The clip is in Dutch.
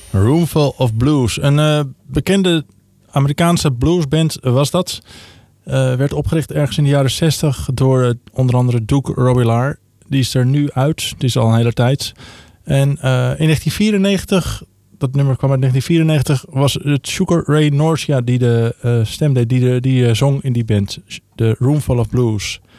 Roomful of Blues. Een bekende Amerikaanse bluesband was dat. Werd opgericht ergens in de jaren 60 door onder andere Duke Robillard. Die is er nu uit. Die is al een hele tijd. En in 1994, dat nummer kwam uit 1994, was het Sugar Ray Norcia die de stem deed, die zong in die band. De Roomful of Blues.